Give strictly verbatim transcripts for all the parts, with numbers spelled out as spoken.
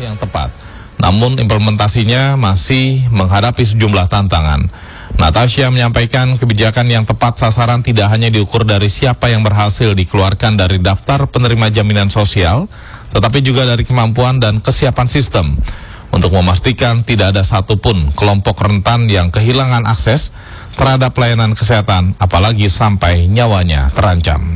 yang tepat. Namun implementasinya masih menghadapi sejumlah tantangan. Natasha menyampaikan kebijakan yang tepat sasaran tidak hanya diukur dari siapa yang berhasil dikeluarkan dari daftar penerima jaminan sosial, tetapi juga dari kemampuan dan kesiapan sistem untuk memastikan tidak ada satupun kelompok rentan yang kehilangan akses terhadap pelayanan kesehatan, apalagi sampai nyawanya terancam.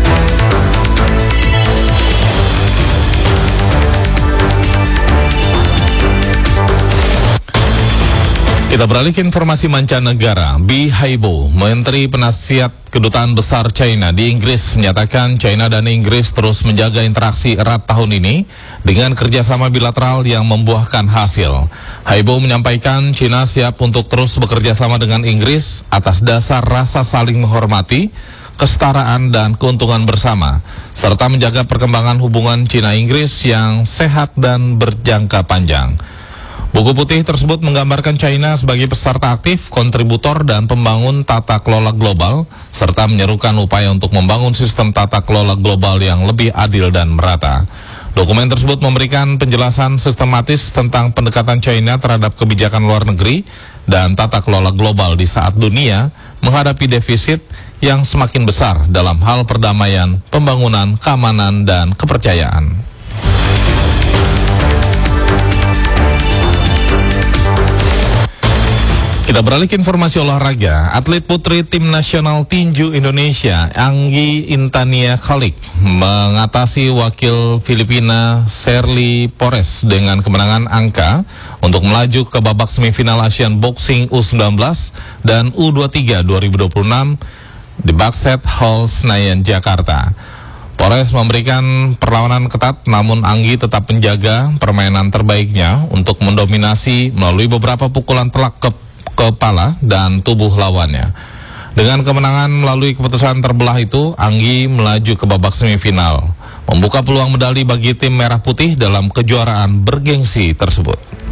Kita beralih ke informasi mancanegara. Bi Haibo, Menteri Penasihat Kedutaan Besar China di Inggris, menyatakan China dan Inggris terus menjaga interaksi erat tahun ini dengan kerjasama bilateral yang membuahkan hasil. Haibo menyampaikan China siap untuk terus bekerja sama dengan Inggris atas dasar rasa saling menghormati, kesetaraan dan keuntungan bersama, serta menjaga perkembangan hubungan China-Inggris yang sehat dan berjangka panjang. Buku putih tersebut menggambarkan China sebagai peserta aktif, kontributor, dan pembangun tata kelola global, serta menyerukan upaya untuk membangun sistem tata kelola global yang lebih adil dan merata. Dokumen tersebut memberikan penjelasan sistematis tentang pendekatan China terhadap kebijakan luar negeri dan tata kelola global di saat dunia menghadapi defisit yang semakin besar dalam hal perdamaian, pembangunan, keamanan, dan kepercayaan. Kita beralih ke informasi olahraga. Atlet putri tim nasional tinju Indonesia, Anggi Intania Khalik, mengatasi wakil Filipina Sherly Pores dengan kemenangan angka untuk melaju ke babak semifinal Asian Boxing U sembilan belas dan U dua puluh tiga dua ribu dua puluh enam di Backset Hall Senayan, Jakarta. Pores memberikan perlawanan ketat, namun Anggi tetap menjaga permainan terbaiknya untuk mendominasi melalui beberapa pukulan telak ke kepala dan tubuh lawannya. Dengan kemenangan melalui keputusan terbelah itu, Anggi melaju ke babak semifinal, membuka peluang medali bagi tim merah putih dalam kejuaraan bergengsi tersebut.